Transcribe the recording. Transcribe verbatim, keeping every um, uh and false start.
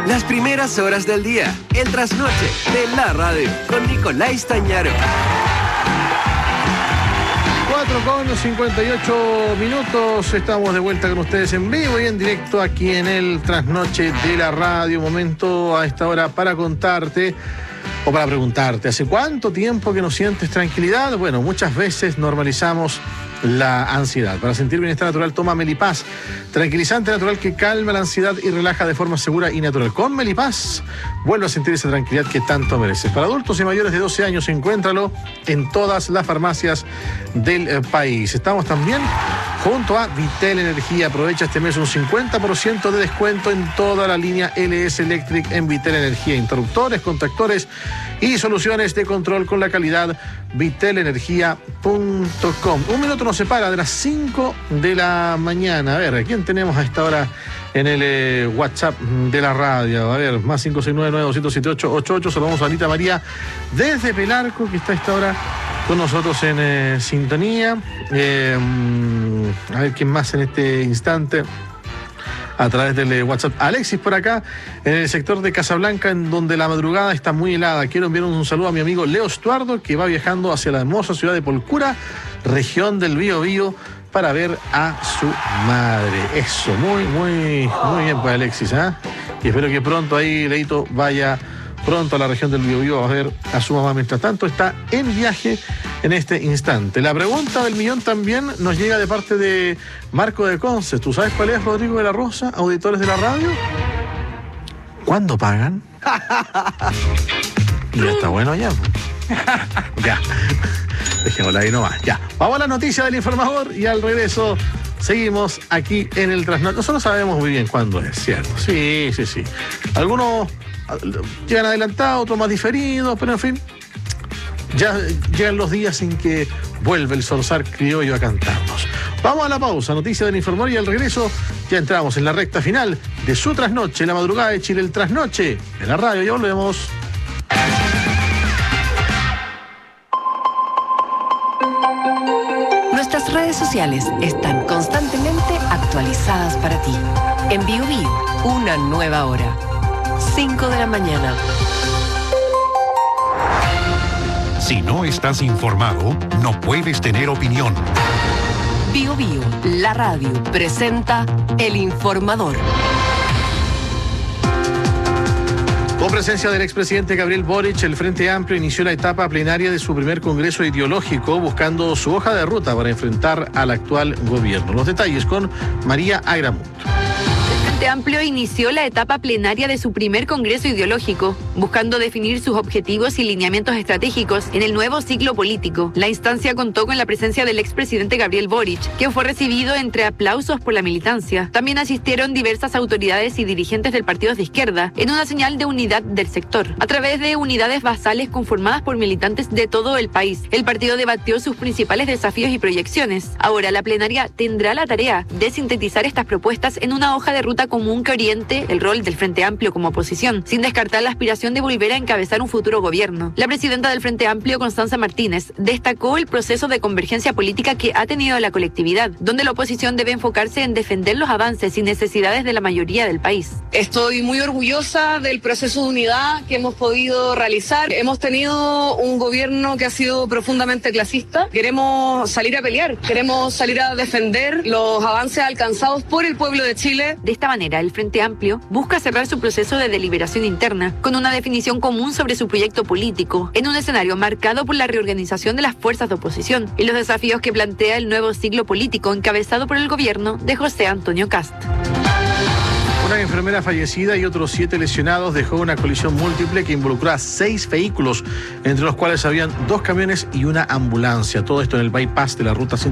Las primeras horas del día, el trasnoche de la radio, con Nicolás Stañaro. cuatro con cincuenta y ocho minutos, estamos de vuelta con ustedes en vivo y en directo aquí en el trasnoche de la radio. Momento a esta hora para contarte o para preguntarte, ¿hace cuánto tiempo que no sientes tranquilidad? Bueno, muchas veces normalizamos la ansiedad. Para sentir bienestar natural, toma Melipaz, tranquilizante natural que calma la ansiedad y relaja de forma segura y natural. Con Melipaz vuelve a sentir esa tranquilidad que tanto mereces. Para adultos y mayores de doce años, encuéntralo en todas las farmacias del eh, país. Estamos también junto a Vitel Energía. Aprovecha este mes un cincuenta por ciento de descuento en toda la línea L S Electric en Vitel Energía. Interruptores, contactores y soluciones de control con la calidad vitel energía punto com. Un minuto nos separa de las cinco de la mañana. A ver, ¿a quién tenemos a esta hora en el eh, WhatsApp de la radio? A ver, más cinco seis nueve nueve dos cero siete ocho ocho ocho. Saludamos a Anita María desde Pelarco, que está a esta hora con nosotros en eh, sintonía. Eh, a ver quién más en este instante a través del WhatsApp. Alexis por acá, en el sector de Casablanca, en donde la madrugada está muy helada. Quiero enviar un saludo a mi amigo Leo Estuardo, que va viajando hacia la hermosa ciudad de Polcura, región del Biobío, para ver a su madre. Eso, muy, muy, muy bien pues Alexis, ¿eh? Y espero que pronto ahí, Leito, vaya pronto a la región del Biobío a ver a su mamá. Mientras tanto, está en viaje en este instante. La pregunta del millón también nos llega de parte de Marco de Conces. ¿Tú sabes cuál es, Rodrigo de la Rosa, auditores de la radio? ¿Cuándo pagan? Ya está bueno ya. Ya. Dejémosla ahí nomás. Ya. Vamos a la noticia del informador y al regreso seguimos aquí en el trasnoche. Nosotros sabemos muy bien cuándo es, ¿cierto? Sí, sí, sí. Algunos llegan adelantados, otros más diferidos, pero en fin, ya llegan los días en que vuelve el zorzal criollo a cantarnos. Vamos a la pausa, noticia del informador, y al regreso ya entramos en la recta final de su trasnoche, la madrugada de Chile, el trasnoche de la radio. Ya volvemos. Nuestras redes sociales están constantemente actualizadas para ti. En Biobío, una nueva hora. cinco de la mañana. Si no estás informado, no puedes tener opinión. Biobío, la radio, presenta El Informador. Con presencia del expresidente Gabriel Boric, el Frente Amplio inició la etapa plenaria de su primer congreso ideológico, buscando su hoja de ruta para enfrentar al actual gobierno. Los detalles con María Agramunt. El Frente Amplio inició la etapa plenaria de su primer congreso ideológico, buscando definir sus objetivos y lineamientos estratégicos en el nuevo ciclo político. La instancia contó con la presencia del expresidente Gabriel Boric, quien fue recibido entre aplausos por la militancia. También asistieron diversas autoridades y dirigentes del partido de izquierda, en una señal de unidad del sector. A través de unidades basales conformadas por militantes de todo el país, el partido debatió sus principales desafíos y proyecciones. Ahora, la plenaria tendrá la tarea de sintetizar estas propuestas en una hoja de ruta común que oriente el rol del Frente Amplio como oposición, sin descartar la aspiración de volver a encabezar un futuro gobierno. La presidenta del Frente Amplio, Constanza Martínez, destacó el proceso de convergencia política que ha tenido la colectividad, donde la oposición debe enfocarse en defender los avances y necesidades de la mayoría del país. Estoy muy orgullosa del proceso de unidad que hemos podido realizar. Hemos tenido un gobierno que ha sido profundamente clasista. Queremos salir a pelear, queremos salir a defender los avances alcanzados por el pueblo de Chile. De esta manera, el Frente Amplio busca cerrar su proceso de deliberación interna con una definición común sobre su proyecto político, en un escenario marcado por la reorganización de las fuerzas de oposición y los desafíos que plantea el nuevo ciclo político encabezado por el gobierno de José Antonio Kast. Una enfermera fallecida y otros siete lesionados dejó una colisión múltiple que involucró a seis vehículos, entre los cuales habían dos camiones y una ambulancia. Todo esto en el bypass de la ruta